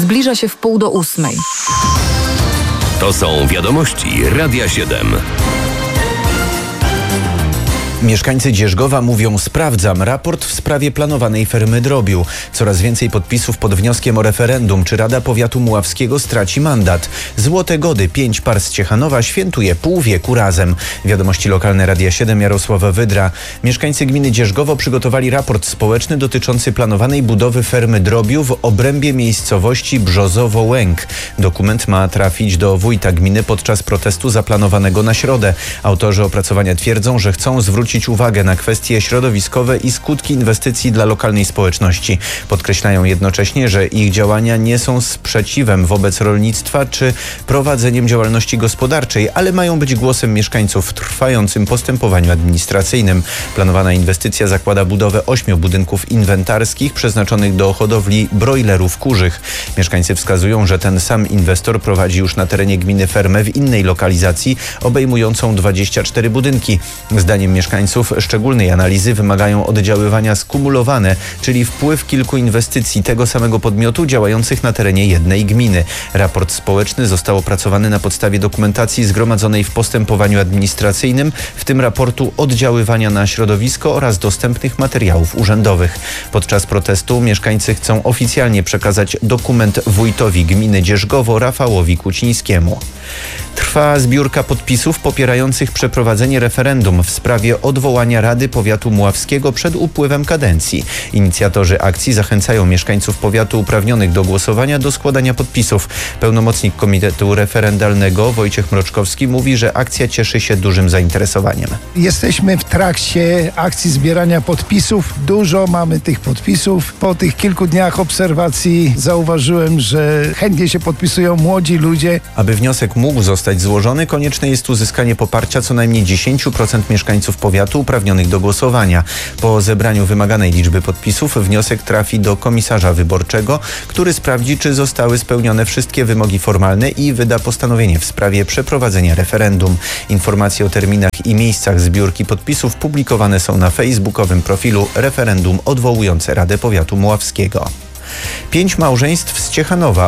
Zbliża się 7:30. To są wiadomości Radia 7. Mieszkańcy Dzierżgowa mówią: sprawdzam raport w sprawie planowanej fermy drobiu. Coraz więcej podpisów pod wnioskiem o referendum, czy Rada Powiatu Mławskiego straci mandat. Złote Gody, 5 par z Ciechanowa świętuje pół wieku razem. Wiadomości lokalne Radia 7, Jarosław Wydra. Mieszkańcy gminy Dzierżgowo przygotowali raport społeczny dotyczący planowanej budowy fermy drobiu w obrębie miejscowości Brzozowo-Łęk. Dokument ma trafić do wójta gminy podczas protestu zaplanowanego na środę. Autorzy opracowania twierdzą, że chcą zwrócić uwagę na kwestie środowiskowe i skutki inwestycji dla lokalnej społeczności. Podkreślają jednocześnie, że ich działania nie są sprzeciwem wobec rolnictwa czy prowadzeniem działalności gospodarczej, ale mają być głosem mieszkańców w trwającym postępowaniu administracyjnym. Planowana inwestycja zakłada budowę 8 budynków inwentarskich przeznaczonych do hodowli brojlerów kurzych. Mieszkańcy wskazują, że ten sam inwestor prowadzi już na terenie gminy fermę w innej lokalizacji obejmującą 24 budynki. Zdaniem mieszkańców szczególnej analizy wymagają oddziaływania skumulowane, czyli wpływ kilku inwestycji tego samego podmiotu działających na terenie jednej gminy. Raport społeczny został opracowany na podstawie dokumentacji zgromadzonej w postępowaniu administracyjnym, w tym raportu oddziaływania na środowisko oraz dostępnych materiałów urzędowych. Podczas protestu mieszkańcy chcą oficjalnie przekazać dokument wójtowi gminy Dzierżgowo Rafałowi Kucińskiemu. Trwa zbiórka podpisów popierających przeprowadzenie referendum w sprawie odwołania Rady Powiatu Mławskiego przed upływem kadencji. Inicjatorzy akcji zachęcają mieszkańców powiatu uprawnionych do głosowania do składania podpisów. Pełnomocnik Komitetu Referendalnego Wojciech Mroczkowski mówi, że akcja cieszy się dużym zainteresowaniem. Jesteśmy w trakcie akcji zbierania podpisów. Dużo mamy tych podpisów. Po tych kilku dniach obserwacji zauważyłem, że chętnie się podpisują młodzi ludzie. Aby wniosek mógł zostać złożony, konieczne jest uzyskanie poparcia co najmniej 10% mieszkańców powiatu uprawnionych do głosowania. Po zebraniu wymaganej liczby podpisów wniosek trafi do komisarza wyborczego, który sprawdzi, czy zostały spełnione wszystkie wymogi formalne i wyda postanowienie w sprawie przeprowadzenia referendum. Informacje o terminach i miejscach zbiórki podpisów publikowane są na facebookowym profilu Referendum odwołujące Radę Powiatu Mławskiego. 5 małżeństw z Ciechanowa